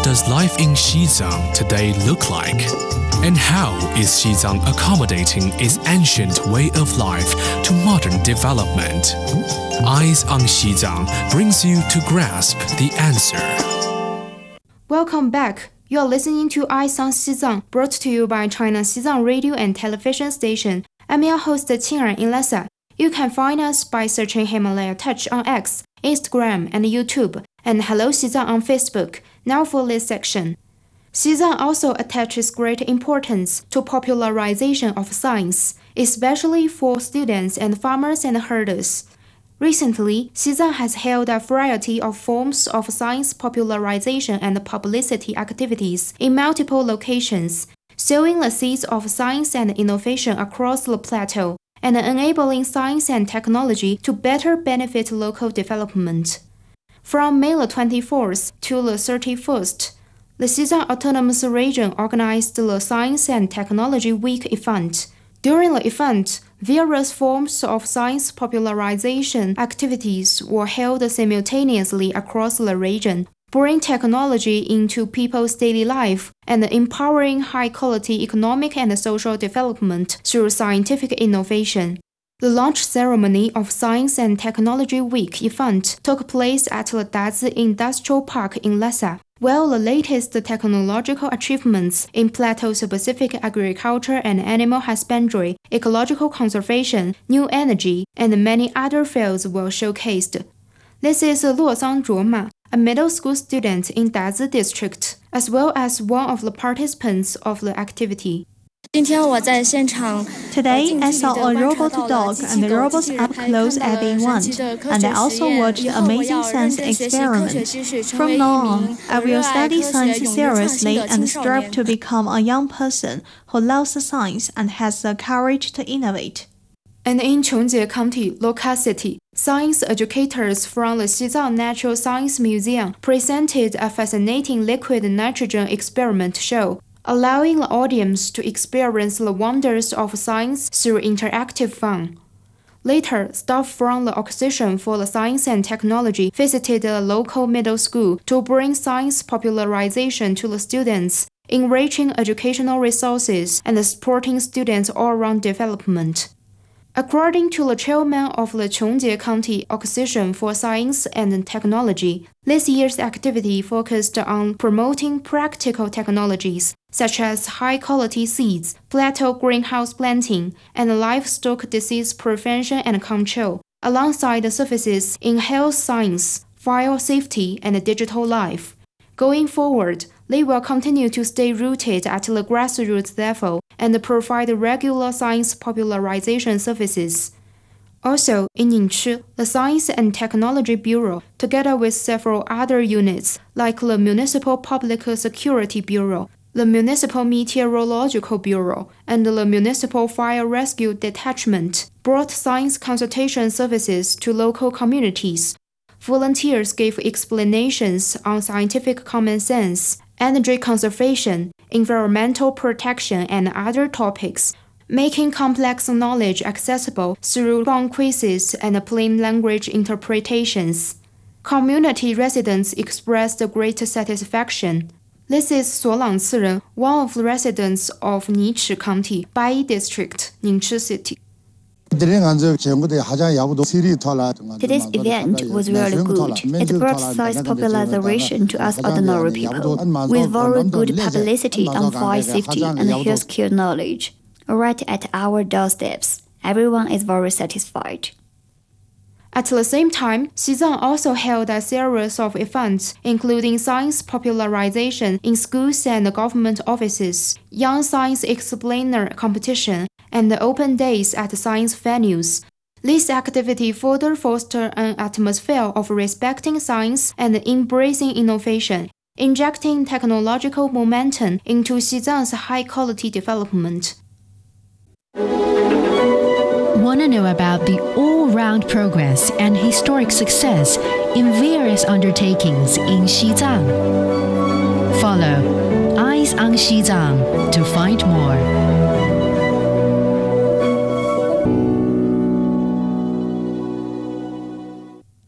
does life in Xizang today look like? And how is Xizang accommodating its ancient way of life to modern development? Eyes on Xizang brings you to grasp the answer. Welcome back. You are listening to Eyes on Xizang, brought to you by China Xizang Radio and Television Station. I'm your host Qing'er in Lhasa. You can find us by searching Himalaya Touch on X, Instagram, and YouTube, and Hello Xizang on Facebook. Now for this section. Xizang also attaches great importance to popularization of science, especially for students and farmers and herders. Recently, Xizang has held a variety of forms of science popularization and publicity activities in multiple locations, sowing the seeds of science and innovation across the plateau, and enabling science and technology to better benefit local development. From May 24th to the 31st, the Xizang Autonomous Region organized the Science and Technology Week event. During the event, various forms of science popularization activities were held simultaneously across the region, bringing technology into people's daily life and empowering high-quality economic and social development through scientific innovation. The launch ceremony of Science and Technology Week event took place at the Dazi Industrial Park in Lhasa, while the latest technological achievements in plateau-specific agriculture and animal husbandry, ecological conservation, new energy, and many other fields were showcased. This is Luozang Zhuoma, a middle school student in Dazi district, as well as one of the participants of the activity. Today, I saw a robot dog and the robots up close as they want, and I also watched amazing science experiments. From now on, I will study science seriously and strive to become a young person who loves science and has the courage to innovate. And in Chongjie County, Loka City, science educators from the Xizang Natural Science Museum presented a fascinating liquid nitrogen experiment show, allowing the audience to experience the wonders of science through interactive fun. Later, staff from the Opposition for the Science and Technology visited a local middle school to bring science popularization to the students, enriching educational resources and supporting students' all-round development. According to the chairman of the Chongjie County Opposition for Science and Technology, this year's activity focused on promoting practical technologies such as high-quality seeds, plateau greenhouse planting, and livestock disease prevention and control, alongside services in health science, fire safety, and digital life. Going forward, they will continue to stay rooted at the grassroots level and provide regular science popularization services. Also, in Ningchi, the Science and Technology Bureau, together with several other units like the Municipal Public Security Bureau, the Municipal Meteorological Bureau, and the Municipal Fire Rescue Detachment, brought science consultation services to local communities. Volunteers gave explanations on scientific common sense, energy conservation, environmental protection, and other topics, making complex knowledge accessible through fun quizzes and plain language interpretations. Community residents expressed great satisfaction. This is Suolang Ciren, one of the residents of Nichi County, Bai District, Ningchi City. Today's event was really good. It brought science popularization to us ordinary people, with very good publicity on fire safety and healthcare knowledge. Right at our doorsteps, everyone is very satisfied. At the same time, Xizang also held a series of events, including science popularization in schools and government offices, Young Science Explainer competition, and open days at science venues. This activity further fostered an atmosphere of respecting science and embracing innovation, injecting technological momentum into Xizang's high-quality development. Want to know about the all-round progress and historic success in various undertakings in Xizang? Follow Eyes on Xizang to find more. The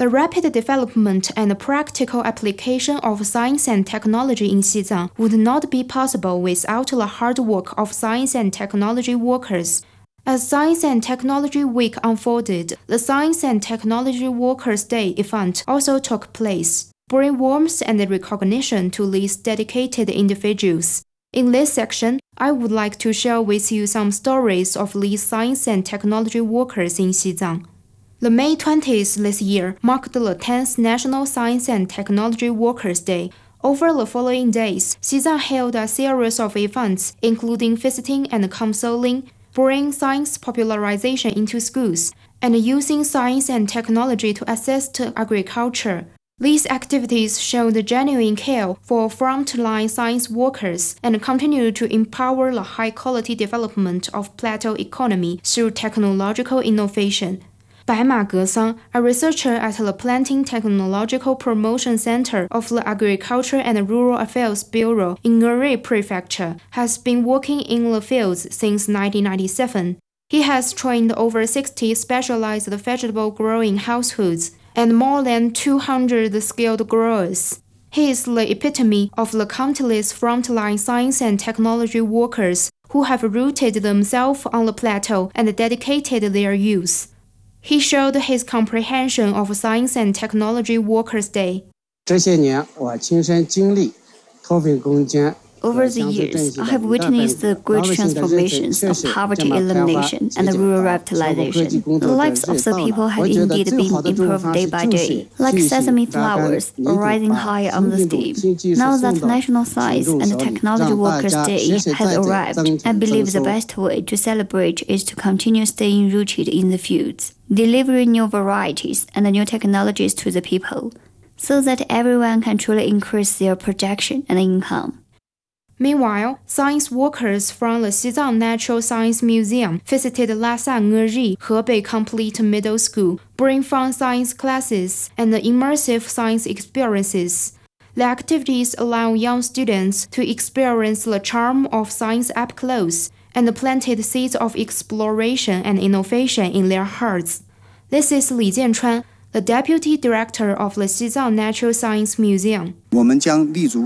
The rapid development and practical application of science and technology in Xizang would not be possible without the hard work of science and technology workers. As Science and Technology Week unfolded, the Science and Technology Workers' Day event also took place, bringing warmth and recognition to these dedicated individuals. In this section, I would like to share with you some stories of these science and technology workers in Xizang. The May 20th this year marked the 10th National Science and Technology Workers' Day. Over the following days, Xizang held a series of events, including visiting and counseling, bringing science popularization into schools, and using science and technology to assist agriculture. These activities showed genuine care for frontline science workers and continue to empower the high-quality development of plateau economy through technological innovation. Bai Ma Gesang, a researcher at the Planting Technological Promotion Center of the Agriculture and Rural Affairs Bureau in Nuri Prefecture, has been working in the fields since 1997. He has trained over 60 specialized vegetable growing households and more than 200 skilled growers. He is the epitome of the countless frontline science and technology workers who have rooted themselves on the plateau and dedicated their youth. He showed his comprehension of Science and Technology Workers' Day. 这些年我亲身经历脱贫攻坚 Over the years, I have witnessed the great transformations of poverty elimination and rural revitalization. The lives of the people have indeed been improved day by day, like sesame flowers rising high on the stem. Now that National Science and Technology Workers' Day has arrived, I believe the best way to celebrate is to continue staying rooted in the fields, delivering new varieties and new technologies to the people, so that everyone can truly increase their production and income. Meanwhile, science workers from the Xizang Natural Science Museum visited Lhasa Ngeri Hebei Complete Middle School, bringing fun science classes and immersive science experiences. The activities allow young students to experience the charm of science up close and planted seeds of exploration and innovation in their hearts. This is Li Jianchuan, the Deputy Director of the Xizang Natural Science Museum. We will stay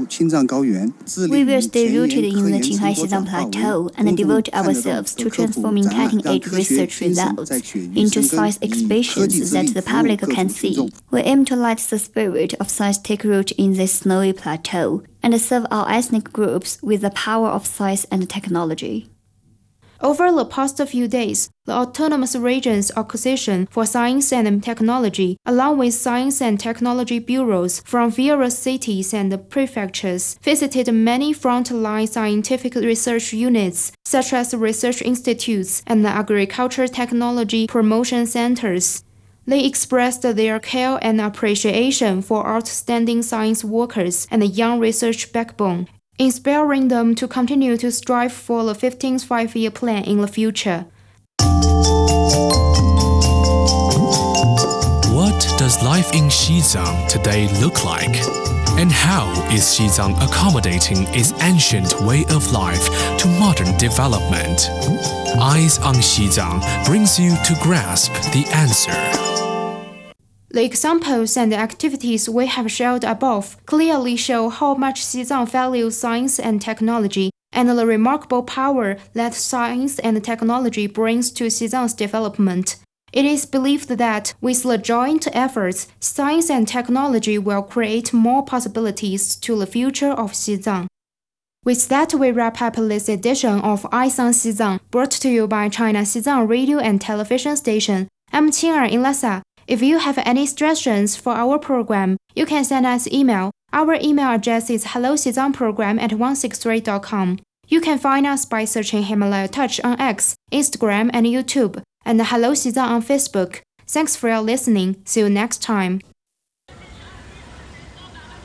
rooted in the Qinghai Xizang Plateau and devote ourselves to transforming cutting-edge research results into science exhibitions that the public can see. We aim to let the spirit of science take root in this snowy plateau and serve our ethnic groups with the power of science and technology. Over the past few days, the Autonomous Regions Acquisition for Science and Technology, along with science and technology bureaus from various cities and prefectures, visited many frontline scientific research units, such as research institutes and agriculture technology promotion centers. They expressed their care and appreciation for outstanding science workers and the young research backbone, inspiring them to continue to strive for the 15th Five-Year Plan in the future. What does life in Xizang today look like? And how is Xizang accommodating its ancient way of life to modern development? Eyes on Xizang brings you to grasp the answer. The examples and activities we have shared above clearly show how much Xizang values science and technology and the remarkable power that science and technology brings to Xizang's development. It is believed that with the joint efforts, science and technology will create more possibilities to the future of Xizang. With that, we wrap up this edition of Eyes on Xizang, brought to you by China Xizang Radio and Television Station. I'm Qing'er in Lhasa. If you have any suggestions for our program, you can send us email. Our email address is helloxizangprogram@163.com. You can find us by searching Himalaya Touch on X, Instagram, and YouTube, and Hello Xizang on Facebook. Thanks for your listening. See you next time.